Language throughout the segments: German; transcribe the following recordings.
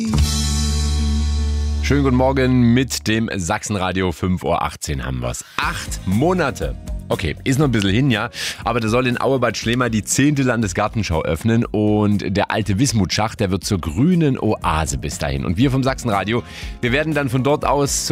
Schönen guten Morgen mit dem Sachsenradio 5.18 Uhr haben wir's. 8 Monate. Okay, ist noch ein bisschen hin, ja. Aber da soll in Auebad Schlema die 10. Landesgartenschau öffnen und der alte Wismutschacht, der wird zur grünen Oase bis dahin. Und wir vom Sachsenradio, wir werden dann von dort aus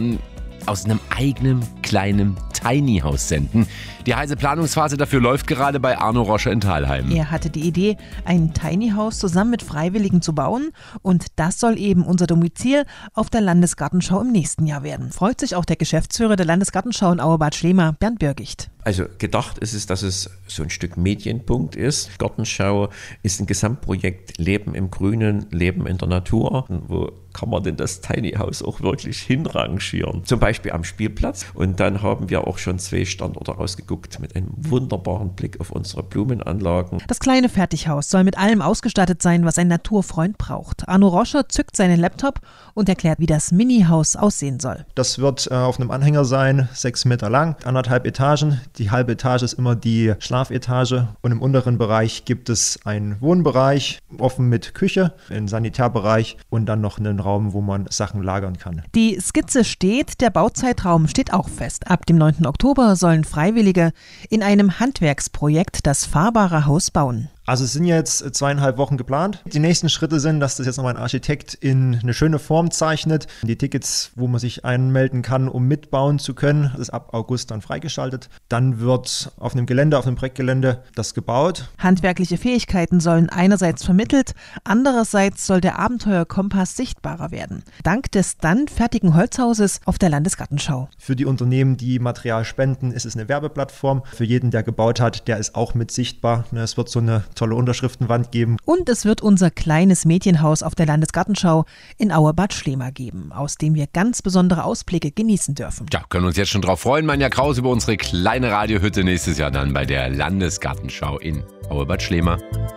aus einem eigenen kleinen Tiny House senden. Die heiße Planungsphase dafür läuft gerade bei Arno Roscher in Thalheim. Er hatte die Idee, ein Tiny House zusammen mit Freiwilligen zu bauen und das soll eben unser Domizil auf der Landesgartenschau im nächsten Jahr werden. Freut sich auch der Geschäftsführer der Landesgartenschau in Auebad Schlema, Bernd Birgicht. Also gedacht ist es, dass es so ein Stück Medienpunkt ist. Gartenschau ist ein Gesamtprojekt Leben im Grünen, Leben in der Natur. Wo kann man denn das Tiny House auch wirklich hinrangieren? Zum Beispiel am Spielplatz. Und dann haben wir auch schon 2 Standorte ausgeguckt mit einem wunderbaren Blick auf unsere Blumenanlagen. Das kleine Fertighaus soll mit allem ausgestattet sein, was ein Naturfreund braucht. Arno Roscher zückt seinen Laptop und erklärt, wie das Mini-Haus aussehen soll. Das wird auf einem Anhänger sein, 6 Meter lang, 1,5 Etagen. Die halbe Etage ist immer die Schlafetage und im unteren Bereich gibt es einen Wohnbereich, offen mit Küche, einen Sanitärbereich und dann noch einen Raum, wo man Sachen lagern kann. Die Skizze steht, der Bauzeitraum steht auch fest. Ab dem 9. Oktober sollen Freiwillige in einem Handwerksprojekt das fahrbare Haus bauen. Also es sind jetzt 2,5 Wochen geplant. Die nächsten Schritte sind, dass das jetzt nochmal ein Architekt in eine schöne Form zeichnet. Die Tickets, wo man sich anmelden kann, um mitbauen zu können, das ist ab August dann freigeschaltet. Dann wird auf einem Gelände, auf einem Projektgelände das gebaut. Handwerkliche Fähigkeiten sollen einerseits vermittelt, andererseits soll der Abenteuerkompass sichtbarer werden. Dank des dann fertigen Holzhauses auf der Landesgartenschau. Für die Unternehmen, die Material spenden, ist es eine Werbeplattform. Für jeden, der gebaut hat, der ist auch mit sichtbar. Es wird so eine tolle Unterschriftenwand geben. Und es wird unser kleines Mädchenhaus auf der Landesgartenschau in Auebad Schlema geben, aus dem wir ganz besondere Ausblicke genießen dürfen. Ja, können uns jetzt schon drauf freuen, Manja Kraus, über unsere kleine Radiohütte nächstes Jahr dann bei der Landesgartenschau in Auebad Schlema.